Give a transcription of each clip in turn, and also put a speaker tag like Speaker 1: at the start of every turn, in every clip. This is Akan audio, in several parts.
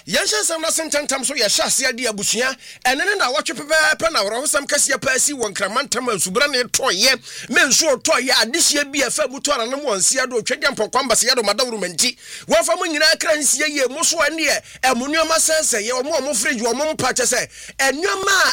Speaker 1: Yansha some na sententam so ya shasia dia busua ene na watwe pepe na woro hosam kase paasi won kramantam asubra ne toye menso toye adehia bi afa buto ana no wonsia do twediam pokwa se yado madawru manti wofa mu nyina kransia ye muso ane emunuoma sense ye omo friji omo mpache se enuoma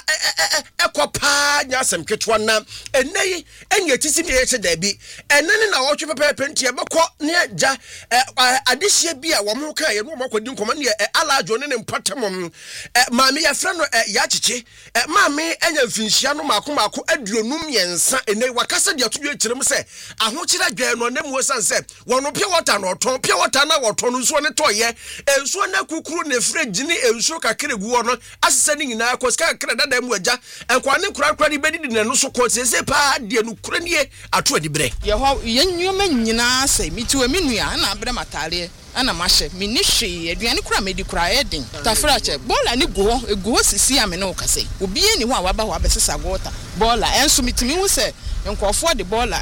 Speaker 1: ekopa nya asem ketwa na enei enye tisi mi ye da bi ene na watwe pepe ntie beko ne ja adehia bi a wo mo ka ye no mo kwadi nkoma ne ala jone ne mpatamom maami ya fra no ya chiche maami enya mfinhia no mako aduonum yensa ene wakasa de atudwe kirem se ahokyira dwan no ne mu sanse wono pia water no ton pia water na woton no so ne toye enso na kukuru ne fridge ni enso kakere guo no asese ni nyina ko ska kakere dada mu agya enkwa ne kura ni bedidi ne no so ko sese pa de no kura nie ato adibre
Speaker 2: ye ho yennyoma nyina se mitiwe minua na abre matare ana mahye minishi aduane kura medi kura edin tafrache bola ni go sisi ame no kase obi ani ho awaba ho abesesa gota bola enso mitimi hu se nkofo de bola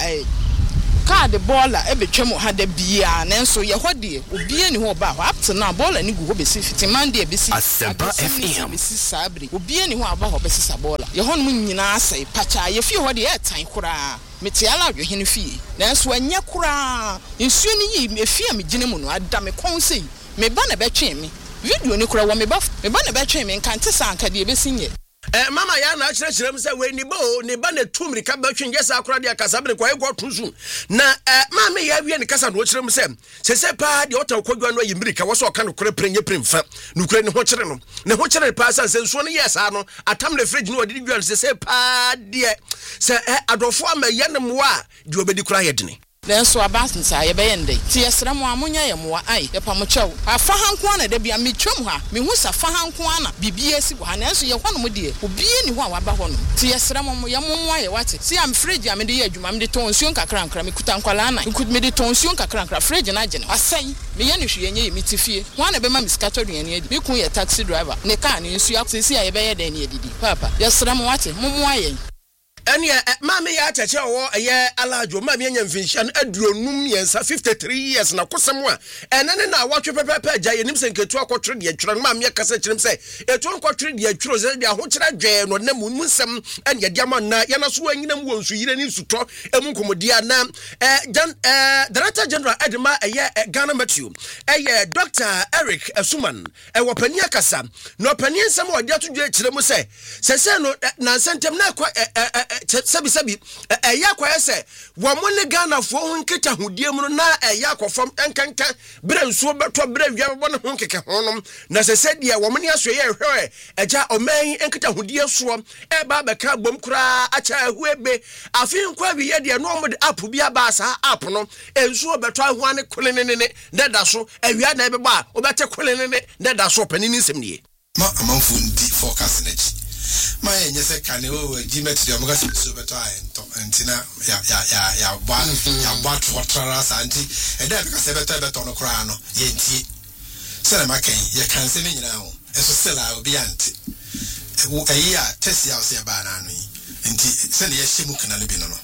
Speaker 2: card bola ebetwem ha da bia nenso ye hode obi ani ho ba ho up to now bola ni go besi fitiman de besi
Speaker 3: Asempa FM
Speaker 2: besi sabre obi ani ho aba ho besesa bola ye ho no nyina asai pacha ye fi hode e tan kura metiala adwehene fie nanso anya kura nsuo ni yi efie amegine mu no ada me konse me ba na betwe me video ni kura wo me ba na betwe me nkante sanka de besinye
Speaker 1: mama ya na kyerɛkyerɛm sɛ we ni ba na tumri ka betwe nge sa akora de akasa be ko yego tunzu na mama ya wie ne kasa no kyerɛm sɛ sese pa de ota kodwa no yimirika wo so ka no kora prenye premfa no kora ne ho kyerɛ no ne ho kyerɛ pa sa nsuo no yesa no atam le fridge no odi dwan sese pa de sɛ adofo ama yenem wa de obedi kora yedene
Speaker 2: Lenso abasinsa ye beyende ti yesra mo amunya ye mo ai ye pamochew afa hanko na de bia metwam ha me hu sa fa hanko na bibie si bo ha nanso ye hono mo de obi ni ho awaba hono ti yesra mo ye mo ye wate si am fridge am de ye adwuma me de tonsuo nkakra nkra me kuta nkwala na me de tonsuo nkakra nkra fridge na agene asai me ye ne hwe ye me tifie ho na be ma miskato duane edi me kun ye taxi driver ne car ne nsu asisi ye beye de ne edidi papa yesra mo wate mo aye
Speaker 1: ene maami ya chache wo ye alajo maami anya mfinhia no aduonum yensa 53 years na kosemwa ene na awatwe pepepe agya yenim senketu akotwere de atwere maami akasa kyerem se etu akotwere de atwere se de ahokyere dwe no na mu nsem ene ye diama na ye na so anyinam wo nsu yire ni nsuto emu komodia na Director General Edema Ghana Matthew Dr. Eric Asuman wo pani akasa no pani nsem wo de atodwe kyerem se sese no na sentem na kwa sabi eya kwa ese wo mo ne Ghana fo ho nketa hodie mu na eya kwofam enkanka bre nsuo beto bre wia bo ne ho nkeke ho nom na sese de wo mo ne aso ye hwe eja oman enketa hodie so e ba beka bom kura acha ahuebe afin kwa bi ye de no mo de app bi aba sa app no ensuo beto ahu ane kolenene ne da so awia na ebeba a obete kolenene ne da so panini nsem ne
Speaker 4: ma amanfo ndi forecast na ji ma yenye se kane o jimet de omga so beto ento entina ya ba twotara santi e da ka se beto no kra no ye ntie se na makan ye kan se ne nyina ho eso se la obi ante wo eyi a test ya se ba na no nti se ne ye hye kana no bi no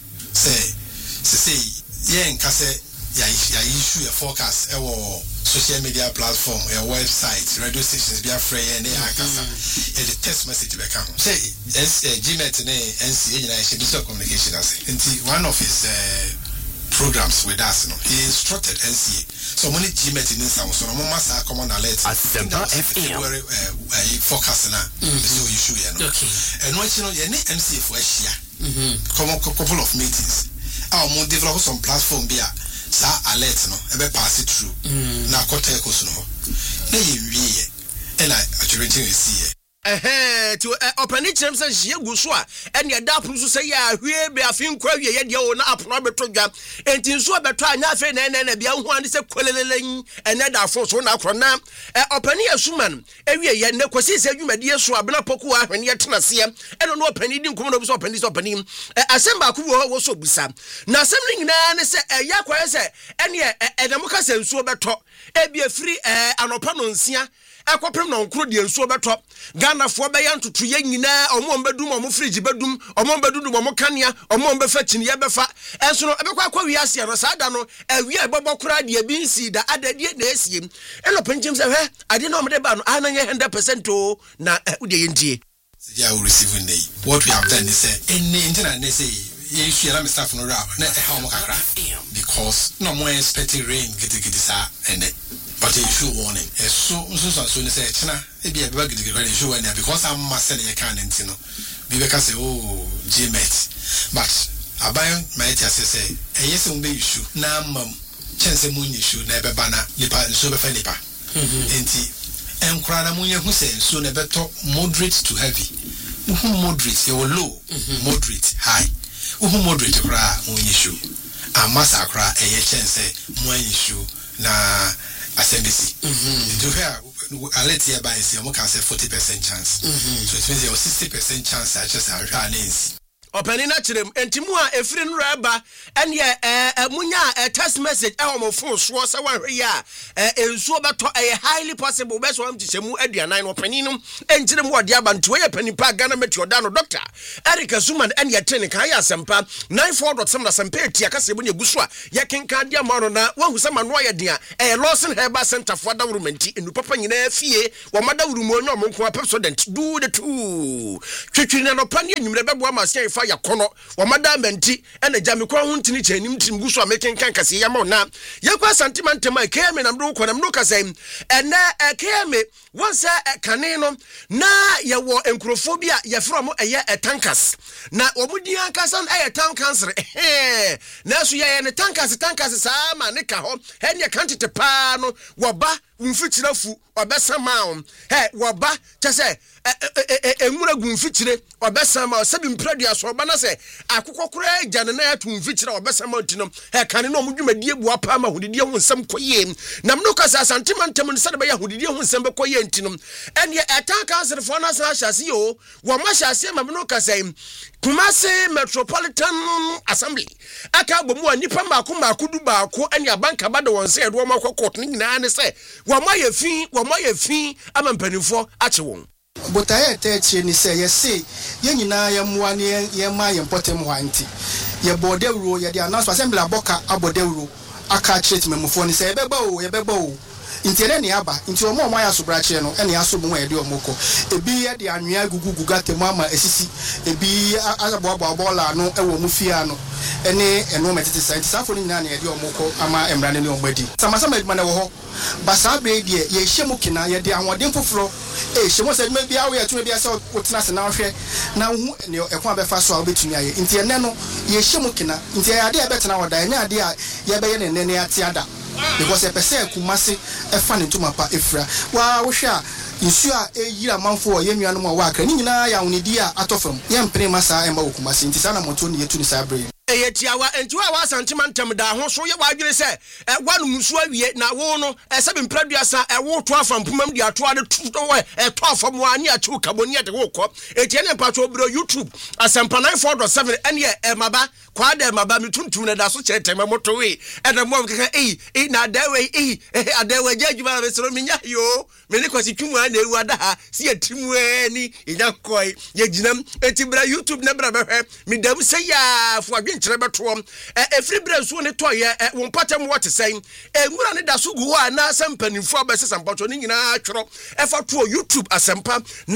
Speaker 4: se ye nka se ya issue a forecast wo social media platform a website radio stations be afraid and akasa the text message be come say GMET ne NCA nyina she digital communication as one of his programs with us no he instructed NCA so many GMET in some so no massa common alert
Speaker 3: Asempa FM
Speaker 4: forecast na so issue no okay and what you know ye NCA for share couple of meetings our develop some platform be sa alert no ebe pass it through na kwota ekos no na ye wie e na actually see
Speaker 1: to opani chem se hie gu so a ene da apru so se ya hwie be afin kwa wie ye de o na apro beto dwa enti nso beto anya afi na bia hu ande se kolelelen ene da afo so na akro na opani asuman ewie ye ne kwasi se adwumade so abena poku ahwene ye tena se ene no opani di nkomo no so opani asemba ku wo so busa na asem ni nyina ne se ya kwa se ene edemuka se nsuo beto ebia firi anopa no nsia akopem no nkro de nsuo beto Ghana for bayan to yen na omo bedum omo fridge bedum omo bedum omo kanea omo befa chini ye befa enso no ebekwa kwa wiase no saa da no awie ebobɔ kora de bi nsi da adadie na esiem elo penjim se hwe ade no omde ba no ananye 100% o na ude yentie
Speaker 4: yeah we receive nay what we have done is any internet say you share am staff no ra na how mo kakra because no more expecting rain get sa and but you show warning so ni say china e bia be gidi gidi show warning because I'm master you can ntino bi be ka say oh gmet but aban my tia say yes we be issue na mam chance mu nyi issue na be bana lipa so be fa lipa enti enkura na mu ye hu say so na be to moderate to heavy moderate you low moderate high moderate kra mu nyi issue amasa kra eye chance mu nyi issue na asembisi to here alert here by say we can say 40% chance so it means your 60% chance I just are running
Speaker 1: opani na chirem entimu a efiri nraba ene munya text message e homo phone so se wanhwe ya ensuo beto highly possible be so am tichemu aduanan opani no enchirem wode abanto ye pani pa Ghana meti oda no doctor Eric Suman ene ye training kan ya sempa 94.7 na sempa etia kase bu ne guso a ye kenkan dia ma no na wahu se ma no ye dia Lawson Herbal Center for Dawurumenti enu papa nyina fie wo madawurumu no monko president do the two twetwini no pani enyumre bebo amasia ya kono wa madam menti ene jame kwa hu ntini chanim tim guso ameken kan kase ya ma na ye kwa sentiment ma keme na mdo ko na mdo kase ene keme wonse kane no na ye wo enkrofobia ye from eye tankers na omudi ankasa eye town cancer na so ye ne tankers sa ma ne ka ho ene kantete pa no wo ba mfichira fu obesama wo ba chese enwura gu mfichire obesama sabi mpradua so ba na se akokokora jane na atu mfichira obesama ntino kane no omdwumadie bu apa ma hodidie ho nsem koye na mno kasa sentimentam ne sade ba ya hodidie ho nsem be koye ntino ene etan cancer for na sa hyase yo wo ma hyase ma mno kasa Kumasi Metropolitan Assembly aka bomu anipa mako du baako ene abanka ba de wonse edo ma kokot ni nyina ne se wo ma ye fi ama mpanifo ache won
Speaker 5: botaye teche ni se ye se ye nyina ye moa ne ye ma ye mpotem hwanti ye bodewuro ye de announce assembly aboka abodewuro aka treatment mfo ni se ye beba o intiere ni aba inti omo ya sobrache no ene aso mu ede omoko ebi ye de anwea gugu atemu ama esisi ebi azabo bola no ewo mu fia no ene eno metete sai safo ni nyina na ede omoko ama emrane ne ombadi samasama eduma na wo ho basa be die ye hyemu kina ye de anwode foforo hyemu se eduma bia wo ye tuma bia se wotena se na hwe na hu ne ekwa befa so a obetumi aye inti ene no ye hyemu kina inti ade e betena woda enya ade a ye be ye ne ne ate ada because a person Kumasi a fan into my pa efra. Wa wosha insua yira manfo ye nuanu ma wa kra ni nyina ya wonidia atofam ye mpene masa emba Kumasi ntisana moto ne yetu ni sabre
Speaker 1: eyetiawa entuwa wa sentimentam da ho so ye wadwere se wanu musu awie na wo no sabe mpraduasa wo to afampumam di ato ade to to afam ani achu kaboni ade wo ko etie ne mpacho bro YouTube asempa 94.7 ene maba kwa de maba mituntum na da so chetem moto we ene mo kaka na dawe adawe jajuma be soro minya yo me ne kwasi twumu na ewu ada ha si atimu ani inyakoi ye ginam etibra YouTube na bra behwe midam se ya fu adwenkyere beto efri bra so ne toye wo patam what say enwura ne da so gu ho na sampanifo abese sampacho ni nyina atworo efa to YouTube asempa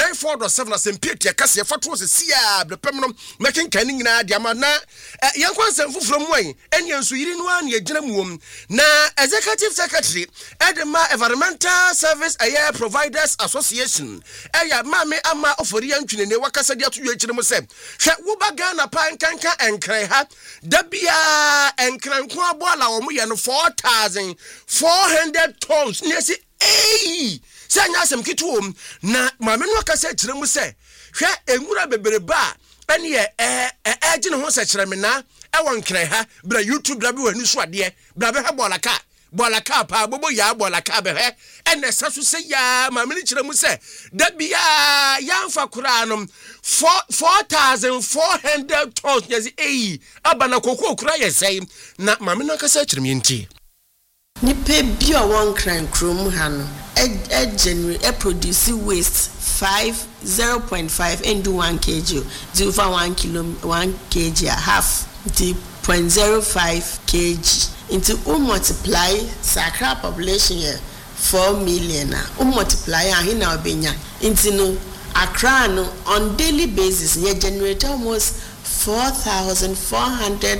Speaker 1: 94.7 asempetia kase efa to se sia brepem no making kan nyina dia ma na yankwan samfufuro mu an enyanso yiri no an ye gina muom na executive secretary Edema Environmental Service Air Providers Association eya mame ama ofori antwene ne wakasa dia to yekire mu se hwe wo ba Ghana pan kanka enkran ha dabia enkran ko abola wo mu ye no 4,400 tons ne si sanya asem kituom na mame no wakasa kire mu se hwe enwura bebereba ene ye agine ho se kire me na ewon kran ha bra YouTube bra bi wani so ade bra be ha bola ka pa bobo ya bola ka be he ene sasu se ya mamini kire mu se da bia ya mfa kura no 4,400 tons yezi abana kokko kura yesai na mamini ka sa kire mi nti
Speaker 6: nipa bi a won kran krom ha no produce waste 0.5 and do 1 kg. Do for 1 kg half the 0.05 kg. Into multiply Sakra population here 4 million. Multiply ahina obenya. Into no Accra no on daily basis you generate almost 4,400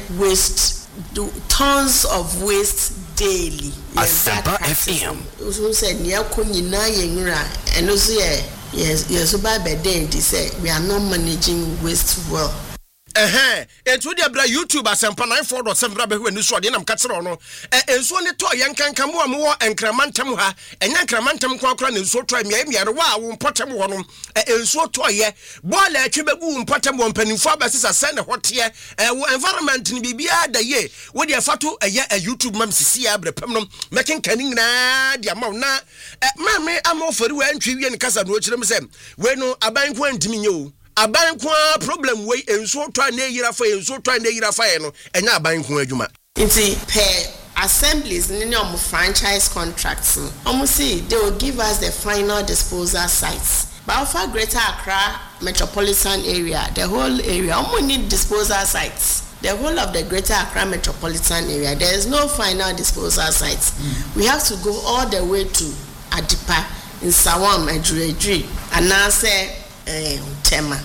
Speaker 6: tons of waste daily.
Speaker 3: Asempa FM.
Speaker 6: Who said Nyakonyina Yengra and also yes so by day say we are not managing waste well.
Speaker 1: Entu dia bra YouTube Asempa 94.7 bra be hu aniso ade nam katsere no enso ne to yenkankan mo amwo enkramantam ha enya enkramantam kwakra ne enso to miare wa wo mpotem ho no enso to ye bola atwebegu mpotem wo mpanimfo abasisa send hote wo environment ni bibia da ye wo dia fato a YouTube mam sisi ya brepam no making kanin na dia maw na mame amofori wa ntwi wie ne kasa no kirem se we no aban ko antimi nye o aban ko problem we enso to na yira fa enso to na yira fa no enya aban ko adwuma
Speaker 6: nti per assemblies in your franchise contracts see they will give us the final disposal sites but for Greater Accra metropolitan area the whole area need disposal sites. The whole of the Greater Accra metropolitan area there is no final disposal sites. We have to go all the way to Adipa in Sawam Edri and now say Tema.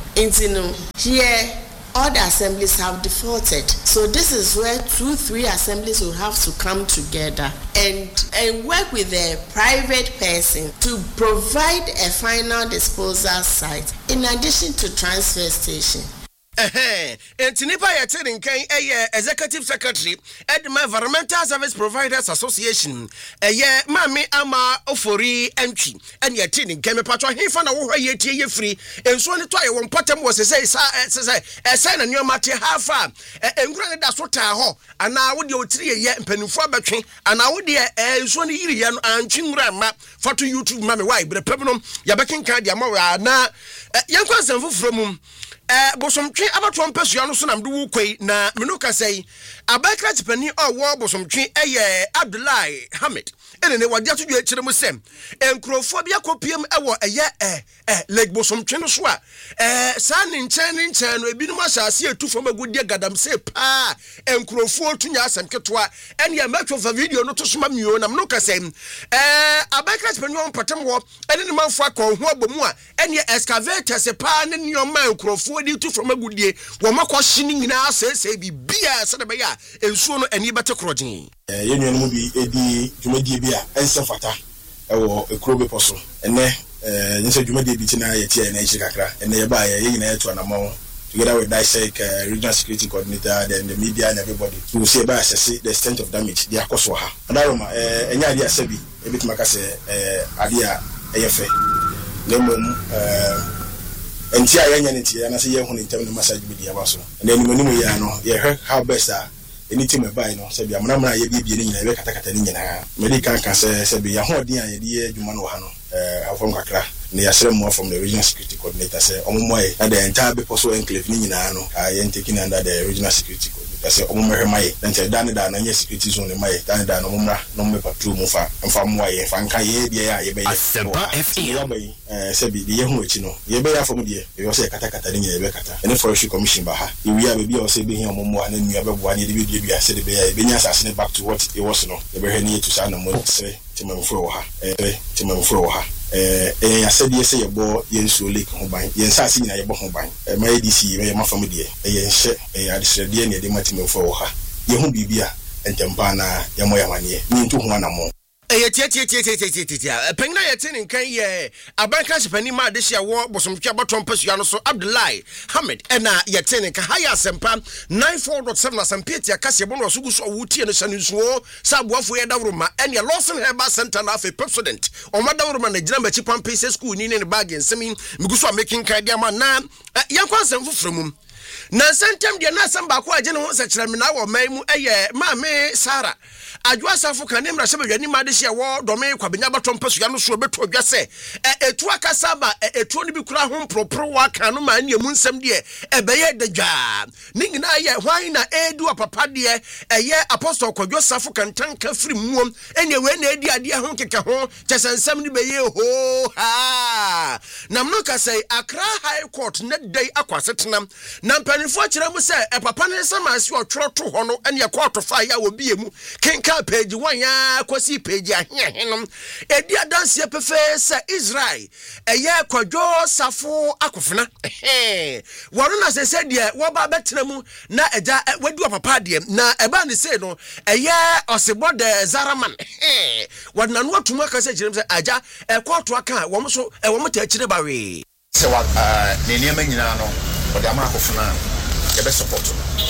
Speaker 6: Here all the assemblies have defaulted. So this is where 2-3 assemblies will have to come together and work with a private person to provide a final disposal site in addition to transfer station.
Speaker 1: Entinipa yetering kan executive secretary Edma Environmental Service Providers Association mami ama ofori entry and yetering kan me patwa hefa na wo yetie ye free enso ne to aye won potem wo say na nyoma te hafa engura ne da so ta ho ana wo de otiri ye mpanimfo abetwe ana wo de enso ne yiri ye no antwi ngura ma fato YouTube mami why brepem no ya bekin kan dia ma wa na yankwa sanfo from bosomtwe abato mpesua no so nam de wo kwei na menuka sei abakra tipani owo bosomtwe Abdullahi Hamid ene ne wadi atudwe kire mu sem enkrofo bia kopiem ewo leg bosomtwe no so a sa ne nchen no ebinom asase etufo magudie gadam se pa enkrofo tunya asem ketoa ene ya matwo fa video no to soma mio na menuka sei abakra tipani on patem wo ene ne manfo akon ho abomu a ene excavator se pa ne nyoma enkrofo di tu from agudie wo makwa hini nyina asese bibia se de be ya ensuo no ani bete krojin
Speaker 7: yenua no bi edi dwumadie bi a ense fata ewo ekrobe poso ene nse dwumadie bi tina yetie na echi kakra ene ye ba ye nyina yeto anamo together with Dissect regional security coordinator then the media and everybody to see about assess the extent of damage they akoso ha adaroma enya ade asabi ebitima ka se ade a eyefe lemom enti ayanya nti ya na se ye hu ntem no massage media baso na enimonimu ya no ye how best anything me buy no se bia mna ye bibie ni nyina be katakata ni nyina medical kan se bia ho odin a ye de adwuma no ha no afom kakra ne yasere mo from the regional security coordinator say omomoye na the entire be possible enclave ni nyina no ye taking under the regional security coordinator say omomoye mai nti dan da na nye security zone mai dan da no momra no me patrol mu fa mfa moye fa nka ye bia ya ye be
Speaker 3: Asempa FM
Speaker 7: se bi ye hu echi no ye be ya fom de ye say katakata ni nyina ye be kata ene forestry commission ba ha e wi a be o say be hin omomo na nua be boa ne de bi a say de be ya be nya asase back to what it was no ye be hwe ni to sa na mo say timamfo wo ha ya said yes ye bo yensu lake ho ban yensase nyina ye bo ho ban ma edc ye ma fam de ye nhye adesrede ne de matimefo wo ha ye hu bibia entempa na ye mo yamane ni ntu ho anamo
Speaker 1: Pengna yetini kan ye abanka sepani ma de hia wo bosomtwa batom pasua no so Abdullahi Hamid ena yetini ka haya Asempa 94.7 Asempetia kase bono so guso wutie no sanisuo sabuafo ye dawroma ene Lawson Herbal Center na afi president o ma dawroma na gina machi pampese school ni ne bag nsemi miguso making card ama na yankwa Asemfo fremu na sentem de na asem ba ko agye ne ho sekere me na wo man mu eye maame Sara adwasafo kan ne mrashe badwani ma de hye wo dome kwabenya batom pasua no so beto odwa se etu akasa ba etu no bi kura ho propro wa kan no ma ne mu nsem de ebeye dagwa ni nyina ye hwan na edu apapa de eye apostle kwadwasafo kan tanka firi muom ene we na edi ade ho keka ho kyesensem ni beye ho ha namno ka say Accra High Court ne day akwasetenam na mpanifo akira mu say papa ne samase otworo to ho no ene court fa ya obi emu kenka page 1 ya kwasi page ahenom edi adanse pefe say Israel eye kwadwasafo akofena wonu na se de wo ba betenamu na eja wadu papa de na eba ne say no eye osebo de Zaraman wadna no atuma ka say kirem say aja court aka wo so wo ta akire ba we
Speaker 8: se wa ne niam nyina no o de ama akofena e be support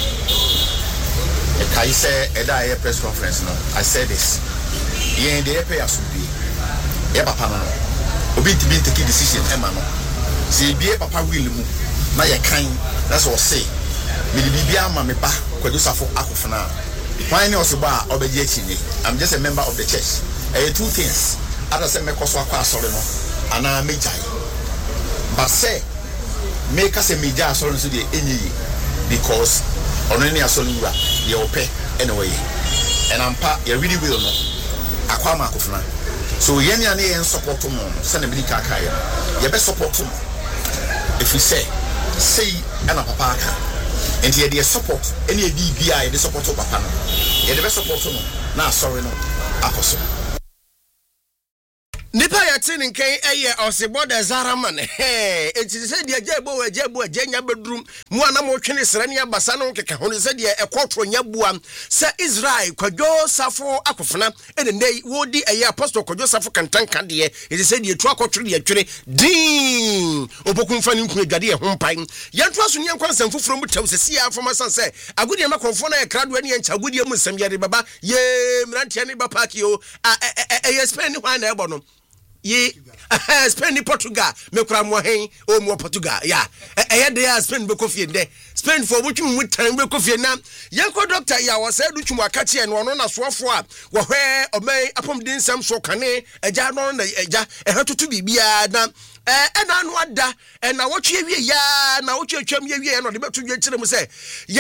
Speaker 8: e kai say eda aye press conference no I said this yen de pay asubi e papa no obi tibi take decision e ma no se bie papa will mu na ye kan that's what say me di bibia ama me ba kwadusafo akofena why no so ba obeje chini I'm just a member of the church two things other say me koso akwa asore no ana mejai but say make us a media asore so de enyi because onani asore wura ye ope anyway and ampa ye really will no akwa ma akofena so yen ya ne yen support mo se na bi kaka ye be support mo if we say ana papa aka and here the support any BBI the support of papa no ye the support no na sorry no akoso
Speaker 1: nipa ya tin nkan eye osebo de Zaraman enti se de agebo agenya bedrum mu ana mo twene srane abasa no keka ho se de ekotro nyabuam se Israel kwadwosafo akofena ene wodi eye apostle kwadwosafo kantanka de enti se de etu akotro de atwere din obokumfa ni nku adwade e ho mpan yanto aso ne nkwan sam fufuro mu taw sesi afoma san se agudi ma konfo na e krado ne ncha agudi mu nsam yare baba ye mrantia ne ba park yo eye spend ni hwan na ebo no ye Spain Portugal me kura mo hen o mo Portugal ya de ya Spain be kofie de Spain for which mu tan be kofie na yanko doctor ya wo say du twum akache no no na soafo a wo hwe omai apom din sam so kane eja no na eja ehatutu bibia na ena no ada na wotwe wie ya na wotwe twam ye wie no de betu wie kire mu say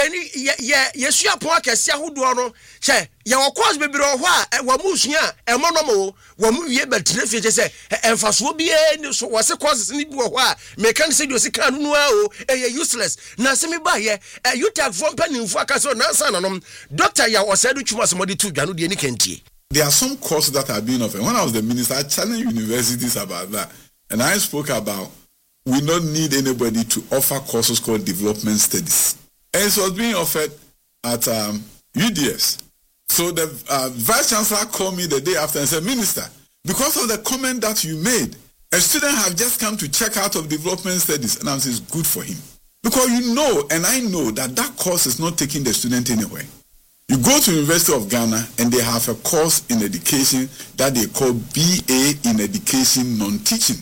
Speaker 1: ye su apon akese ahodo no hye ye wo course bebiro ho a wo mu sua emonomo wo mu wie betre fie je say emfaso bi ni so wo se courses ni bi wo ho a me kan se do sika no o useless na se me ba ye you take from paninfo aka so na san no doctor ya wo say do twuma so modi tu dwano de ni kantie.
Speaker 9: There are some courses that are being offered. When I was the minister, I challenged universities about that. And I spoke about we don't need anybody to offer courses called development studies. And it was being offered at UDS. So the vice chancellor called me the day after and said, Minister, because of the comment that you made, a student have just come to check out of development studies. And I said, it's good for him. Because you know, and I know that course is not taking the student anywhere. You go to University of Ghana and they have a course in education that they call BA in Education Non-Teaching.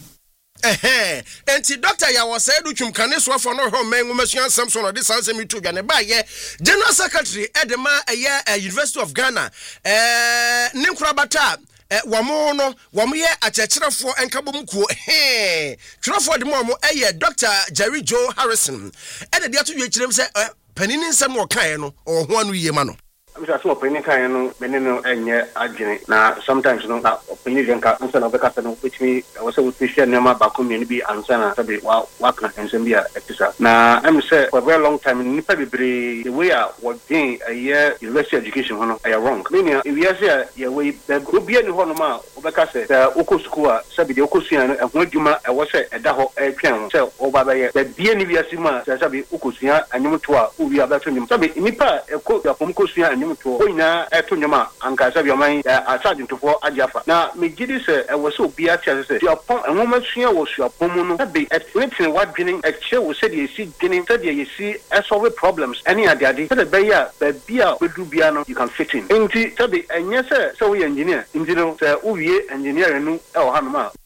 Speaker 1: Enti doctor ya was said twum kane so for no home mengumasua Samson no this answer me to Ghana ba ye general secretary Edema University of Ghana Ninkura Bata wamo no wamo ye achechirefo enkabom kuo twerefo de mo Dr. Jerry Joe Harrison de de ato yechirem se panini nsem wo kan no o ho anu yie ma no
Speaker 10: I'm just opening kind of benino and yet now sometimes no opinion can answer no because no which me was a Christian number back community answer sabi wa can and sembia etisa na I'm say for a very long time nipa bebre the way I working a year university education hono I wrong meaning if you say your way the group be any hono ma obeka say the oko school sabi the oko sua no ehun adwuma e wo say eda ho e twen say oba be the be any wiase ma sabi oko sua anyum to a uwi abato nim sabi nipa e ko yapom ko sua to oina eto nyoma anka sabi oman asade to for ajafa na me gidi se e wo so bia tia se ti opon enwoma sua wo sua pomu no sabi anything what dwinning e che wo se de si dwinning se de ye si solve problems any ade se de be ya be bia bedu bia no you can fit in enti sabi enye se so we engineer enti no se uwie engineer no e wo hanoma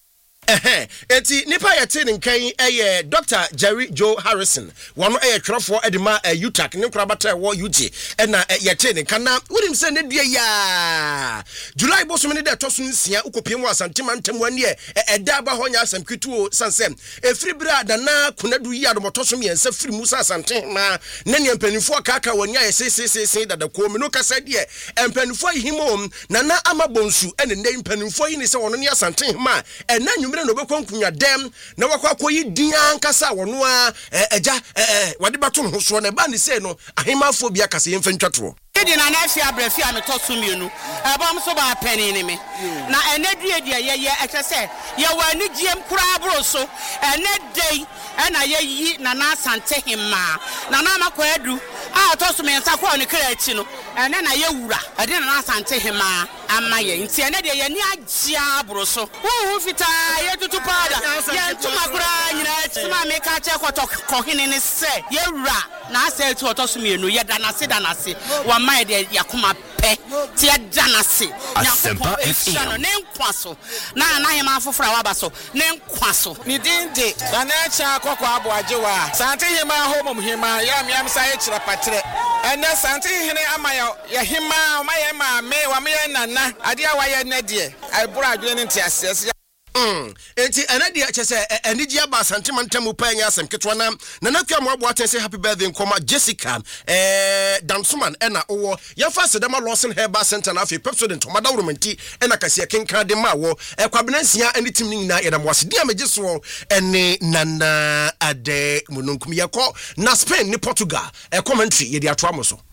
Speaker 1: eti nipa yɛte ne nkan ɛyɛ Dr. Jerry Joe Harrison wɔn ɛyɛ twerɛfoɔ edema UTAC ne nkorabata ɛwɔ UG ɛna yɛte ne nkan na wonim sɛ ne die ya July bosom ne de toso nsia ukopie mu asantema ntam wani ɛda ba hɔ nya asam kituo sansem efiri bra dana kunadu yi adomoto so miensa firi musa asante ma ne ne mpanifo kaka wani ayɛ sesesese dada ko me no kasa de mpanifo himom na ama bonsu ɛne ne mpanifo yi ne sɛ wɔno ne asante ma ɛna nwumre no bɛkɔ nkunya dem na wakɔ akɔyi dian kasa wɔno a ɛgya wade bato ho so na ba ne sɛ no ahemafo bia kasa yɛmfa ntwato
Speaker 11: Edi na na-efi abrefi a metosu mienu ebom so ba peni ni me na enedue die ye ekese ye wani giem kura abro so enedei na ye yi na na asante himma na na makwadu a tosu me nsa kwa ni kra achi no ene na ye wura ede na asante himma ama ye nti enede ye ni agia abro so hu fita ye tutu pada ye tuma kura nyina tuma me ka che kohini ni se ye wura na asa etu tosu mienu ye danase my dear Yakuma Pe, Tia Janasi,
Speaker 3: Asempa FM,
Speaker 11: name Quasso, na him for Frawabaso, name Quasso.
Speaker 2: Nidinde, Danacha Coco Joa, Santa Hima home hima, Yam Saich Patre, and then Santa Hine Amaya, Yahima, Mayama, May, Wamiana, Adia Waya Nedia, I brought you into assess.
Speaker 1: Enti anadi achese eniji aba santima ntemu panya asem ketwana na nakwa mo aboaten say happy birthday nkoma Jessica Dansuman ena owo ya fa sedema Lawson Herbal Center na afi Pepsodent tomada romanti ena kase kenka de ma wo kwabenansia eni tim ni na yedam wase dia mejeso ene nana ade mununkum yakọ na Spain ni Portugal commentary yedi ato amoso